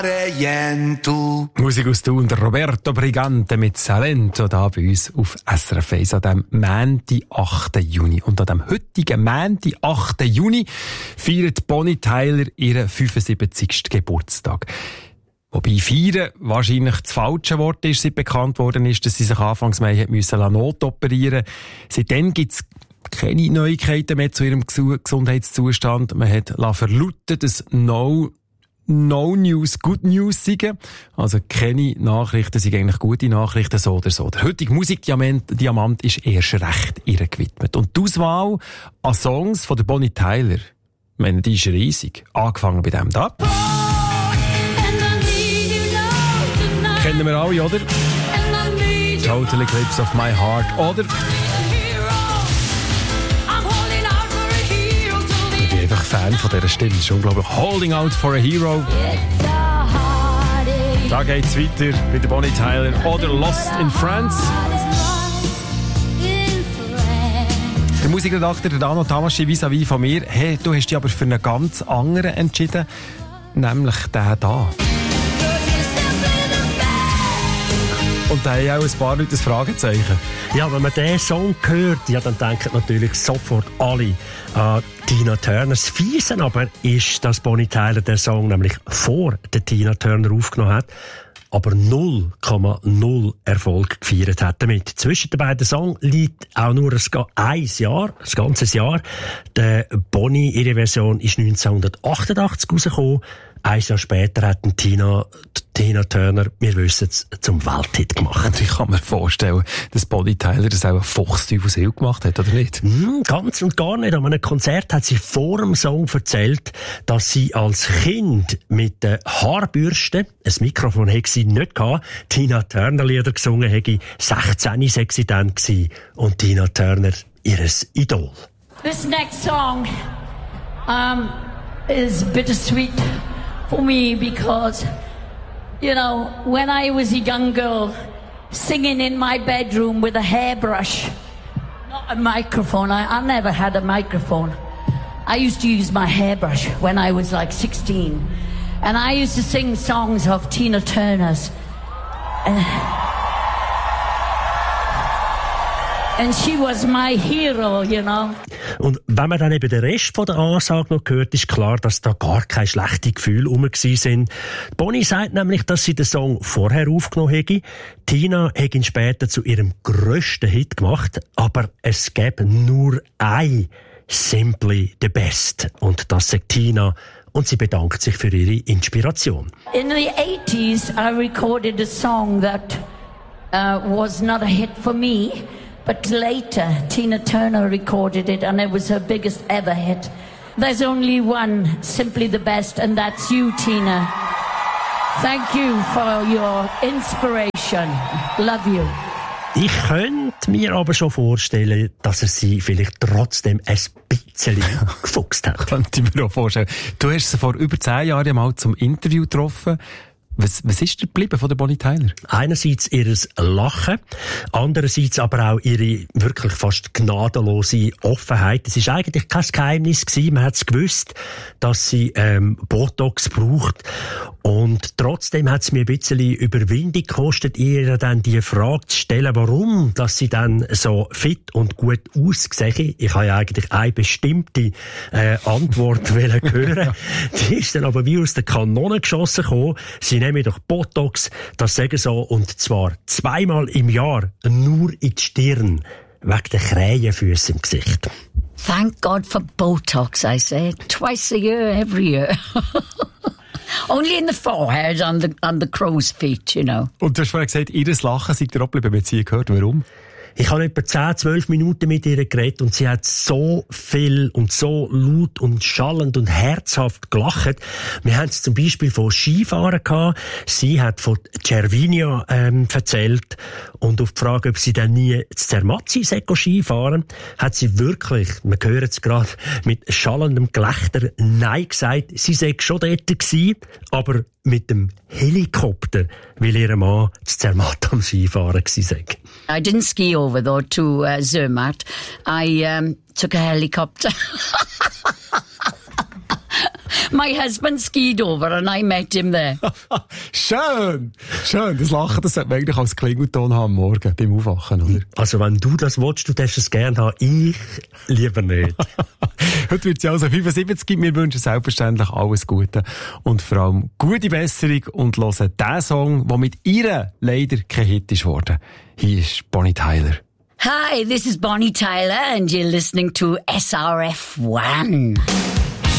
Musik aus Thun, Roberto Brigante mit Salento da bei uns auf SRF 1 an dem Montag, 8. Juni. Und an dem heutigen Montag, 8. Juni, feiert Bonnie Tyler ihren 75. Geburtstag. Wobei feiern wahrscheinlich das falsche Wort ist, seit bekannt worden ist, dass sie sich Anfangs Mai hat müssen notoperieren. Seitdem gibt's keine Neuigkeiten mehr zu ihrem Gesundheitszustand. Man hat verlauten, dass No News, Good News sagen. Also keine Nachrichten sind eigentlich gute Nachrichten, so oder so. Der heutige Musikdiamant ist erst recht ihr gewidmet. Und die Auswahl an Songs von der Bonnie Tyler, ich meine, die ist riesig. Angefangen bei dem da. Kennen wir alle, oder? Total Eclipse of My Heart, oder? Ich bin einfach Fan von dieser Stimme. Das ist unglaublich. Holding Out for a Hero. Da geht's weiter mit der Bonnie Tyler. Oder Lost in France. Der Musikredakteur Dano Tamaschi vis-à-vis von mir. Hey, du hast dich aber für einen ganz anderen entschieden. Nämlich den da. Und da haben auch ein paar Leute ein Fragezeichen. Ja, wenn man diesen Song hört, ja, dann denken natürlich sofort alle an Tina Turner. Das Fiese aber ist, dass Bonnie Tyler den Song nämlich vor der Tina Turner aufgenommen hat, aber 0,0 Erfolg gefeiert hat damit. Zwischen den beiden Songs liegt auch nur ein ganzes Jahr. Der Bonnie, ihre Version, ist 1988 rausgekommen. Ein Jahr später hat Tina Turner, wir wissen es, zum Welthit gemacht. Und ich kann mir vorstellen, dass Bonnie Tyler das auch ein Fuchsteufelswild gemacht hat, oder nicht? Ganz und gar nicht. An einem Konzert hat sie vor dem Song erzählt, dass sie als Kind mit der Haarbürste, ein Mikrofon hätte sie nicht gehabt, Tina Turner Lieder gesungen hätte, 16 sei sie dann gewesen, und Tina Turner ihres Idol. This next song is bittersweet for me because, you know, when I was a young girl singing in my bedroom with a hairbrush, not a microphone, I never had a microphone. I used to use my hairbrush when I was like 16. And I used to sing songs of Tina Turner's. And she was my hero, you know. Und wenn man dann eben den Rest von der Ansage noch hört, ist klar, dass da gar keine schlechten Gefühle rum sind. Bonnie sagt nämlich, dass sie den Song vorher aufgenommen hätte. Tina hätte ihn später zu ihrem grössten Hit gemacht, aber es gäbe nur ein Simply the Best. Und das sagt Tina. Und sie bedankt sich für ihre Inspiration. In the 80s, I recorded a song that was not a hit for me. But later, Tina Turner recorded it, and it was her biggest ever hit. There's only one, simply the best, and that's you, Tina. Thank you for your inspiration. Love you. Ich könnte mir aber schon vorstellen, dass er sie vielleicht trotzdem ein bisschen gefuchst hat. Könnte ich mir auch vorstellen. Du hast sie vor über 10 Jahren mal zum Interview getroffen. Was ist geblieben von der Bonnie Tyler? Einerseits ihr Lachen, andererseits aber auch ihre wirklich fast gnadenlose Offenheit. Es ist eigentlich kein Geheimnis gewesen. Man hat es gewusst, dass sie Botox braucht. Und trotzdem hat es mir ein bisschen Überwindung gekostet, ihr dann die Frage zu stellen, warum dass sie dann so fit und gut ausgesehen. Ich habe ja eigentlich eine bestimmte Antwort hören. Die ist dann aber wie aus der Kanone geschossen gekommen. Sie nehmen doch Botox, das sagen so, und zwar 2-mal im Jahr, nur in die Stirn, wegen der Krähenfüße im Gesicht. Thank God for Botox, I say. Twice a year, every year. Only in the forehead, on the crow's feet, you know. Und du hast vorhin gesagt, ihr Lachen seid ihr auch geblieben, wenn sie gehört. Warum? Ich habe etwa 10-12 Minuten mit ihr geredet und sie hat so viel und so laut und schallend und herzhaft gelacht. Wir haben es zum Beispiel von Skifahren gehabt. Sie hat von Cervinia erzählt, und auf die Frage, ob sie dann nie zu Zermatt Skifahren, hat sie wirklich, wir hören es gerade, mit schallendem Gelächter Nein gesagt. Sie sei schon dort gewesen, aber mit dem Helikopter, weil ihr Mann zu Zermatt am Skifahren war. I didn't ski over though to Zermatt. I took a helicopter. My husband skied over and I met him there. Schön! Schön. Das Lachen, das sollte man eigentlich als Klingelton haben am Morgen beim Aufwachen, oder? Also wenn du das willst, du darfst es gerne haben. Ich lieber nicht. Heute wird sie also 75. Wir wünschen selbstverständlich alles Gute und vor allem gute Besserung und hören den Song, der mit ihr leider kein Hit ist worden. Hier ist Bonnie Tyler. Hi, this is Bonnie Tyler and you're listening to SRF1.